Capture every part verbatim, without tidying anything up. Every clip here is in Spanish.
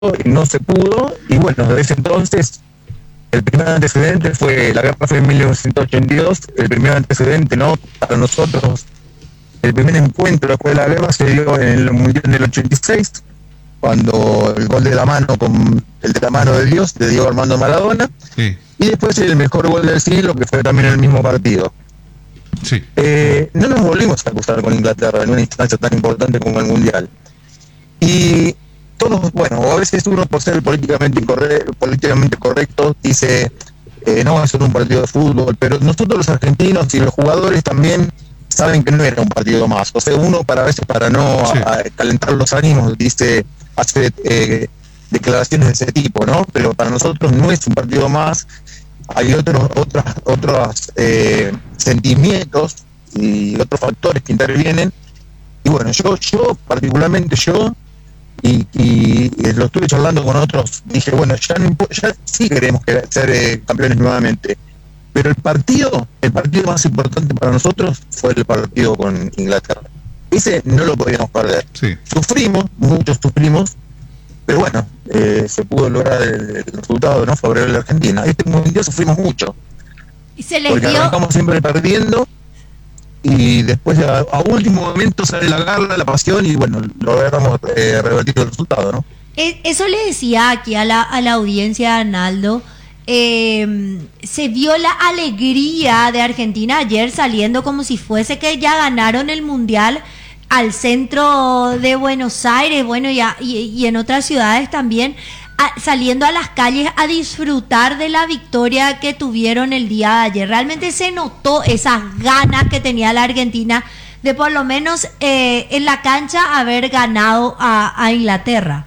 y no se pudo, y bueno, desde ese entonces el primer antecedente fue, la guerra fue en mil novecientos ochenta y dos, el primer antecedente, ¿no? Para nosotros, el primer encuentro después de la guerra se dio en el Mundial del ochenta y seis, cuando el gol de la mano, con el de la mano de Dios, de Diego Armando Maradona, Sí. y después el mejor gol del siglo, que fue también en el mismo partido. Sí. Eh, no nos volvimos a acusar con Inglaterra en una instancia tan importante como el Mundial. Y todos, bueno, a veces uno por ser políticamente incorrecto, políticamente correcto dice, eh, no, eso es un partido de fútbol, pero nosotros los argentinos y los jugadores también saben que no era un partido más. O sea, uno para a veces para no Sí. a, a calentar los ánimos dice, hace eh, declaraciones de ese tipo, ¿no? Pero para nosotros no es un partido más. Hay otros otras otros eh, sentimientos y otros factores que intervienen. Y bueno, yo yo particularmente yo y, y, y lo estuve charlando con otros, dije, bueno, ya no impo- ya sí queremos que ser eh, campeones nuevamente, pero el partido el partido más importante para nosotros fue el partido con Inglaterra. Ese no lo podíamos perder. Sí. Sufrimos, muchos sufrimos, pero bueno, eh, se pudo lograr el, el resultado, ¿no? Favorable a la Argentina. Este mundial sufrimos mucho, Y se les porque dio, arrancamos siempre perdiendo y después a, a último momento sale la garra, la pasión y bueno, logramos eh, revertir el resultado, ¿no? e- eso le decía aquí a la, a la audiencia, Arnaldo. Eh, se vio la alegría de Argentina ayer saliendo como si fuese que ya ganaron el mundial al centro de Buenos Aires, bueno, y, a- y, y en otras ciudades también, a- saliendo a las calles a disfrutar de la victoria que tuvieron el día de ayer. Realmente se notó esas ganas que tenía la Argentina de por lo menos eh, en la cancha haber ganado a, a Inglaterra.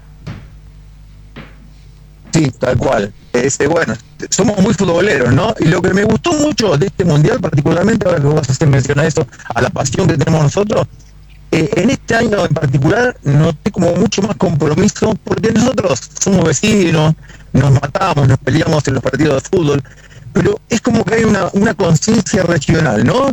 Sí, tal cual. Este, bueno, somos muy futboleros, ¿no? Y lo que me gustó mucho de este mundial, particularmente, ahora que vos haces mención a eso, a la pasión que tenemos nosotros, eh, en este año en particular noté como mucho más compromiso, porque nosotros somos vecinos, nos matamos, nos peleamos en los partidos de fútbol, pero es como que hay una, una conciencia regional, ¿no?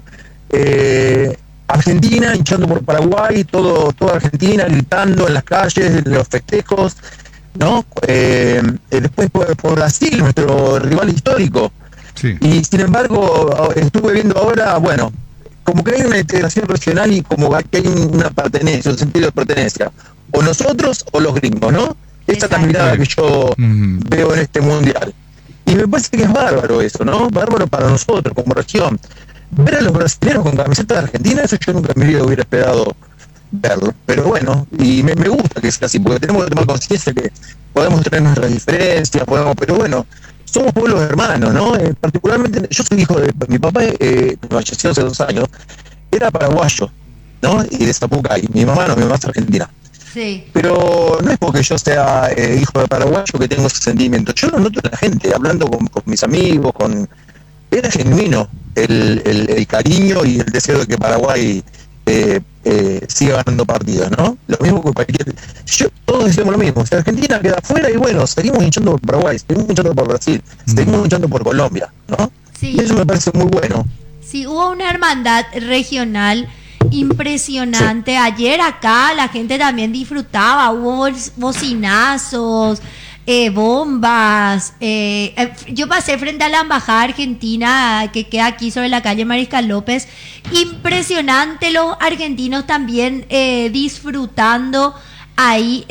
Eh, Argentina hinchando por Paraguay, todo, toda Argentina gritando en las calles, en los festejos, ¿no? Eh, eh, después por, por Brasil, nuestro rival histórico. Sí. Y sin embargo, estuve viendo ahora, bueno, como que hay una integración regional y como que hay una pertenencia, un sentido de pertenencia. O nosotros o los gringos, ¿no? Esa es la mirada que yo Ujú. veo en este mundial. Y me parece que es bárbaro eso, ¿no? Bárbaro para nosotros como región. Ver a los brasileños con camiseta de Argentina, eso yo nunca en mi vida hubiera esperado verlo. Pero bueno, y me, me gusta que sea así, porque tenemos que tomar conciencia que podemos tener nuestras diferencias, podemos, pero bueno, somos pueblos hermanos, ¿no? Eh, particularmente, yo soy hijo de mi papá, eh, falleció hace dos años, era paraguayo, ¿no? Y de Zapucay. Mi mamá no, mi mamá es argentina. Sí. Pero no es porque yo sea eh, hijo de paraguayo que tengo ese sentimiento. Yo lo noto en la gente, hablando con, con mis amigos, con era genuino el, el, el cariño y el deseo de que Paraguay eh, eh, siga ganando partidos, ¿no? Lo mismo que cualquier... Yo, todos decimos lo mismo. Si Argentina queda afuera y bueno, seguimos hinchando por Paraguay, seguimos hinchando por Brasil, Mm. seguimos hinchando por Colombia, ¿no? Sí. Y eso me parece muy bueno. Sí, hubo una hermandad regional impresionante. Ayer acá la gente también disfrutaba, hubo bol- bocinazos, eh, bombas. eh, eh, yo pasé frente a la embajada argentina que queda aquí sobre la calle Mariscal López. Impresionante, los argentinos también eh, disfrutando ahí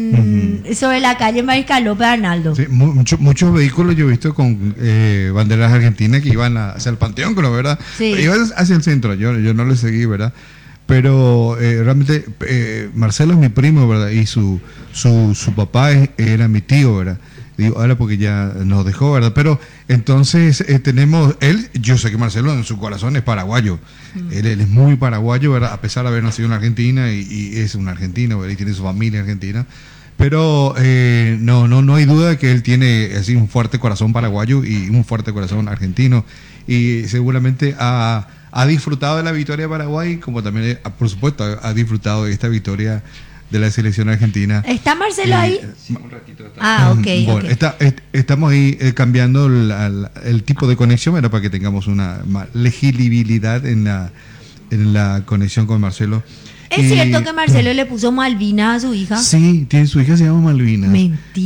en sobre la calle Mariscal López, Arnaldo. Sí, mu- mucho- muchos vehículos yo he visto con eh, banderas argentinas que iban a- hacia el Panteón, creo, ¿verdad? Sí. Iban hacia el centro, yo, yo no le seguí, ¿verdad? Pero eh, realmente eh, Marcelo es mi primo, ¿verdad? Y su su, su papá es- era mi tío, ¿verdad? Digo, ahora porque ya nos dejó, ¿verdad? Pero entonces eh, tenemos, él, yo sé que Marcelo en su corazón es paraguayo, él, él es muy paraguayo, ¿verdad? A pesar de haber nacido en Argentina y, y es un argentino, ¿verdad? Y tiene su familia argentina. Pero eh, no, no, no hay duda de que él tiene así un fuerte corazón paraguayo y un fuerte corazón argentino. Y seguramente ha, ha disfrutado de la victoria de Paraguay, como también, eh, por supuesto, ha, ha disfrutado de esta victoria de la selección argentina. ¿Está Marcelo Y, ahí? eh, Un ratito está. Ah, ok. bueno, ok. está- est- estamos ahí eh, cambiando la- la- el tipo de conexión, ¿verdad? Para que tengamos una más legibilidad en la, en la conexión con Marcelo. ¿Es Y- cierto que Marcelo le puso Malvina a su hija? Sí, tiene su hija se llama Malvina. Mentira.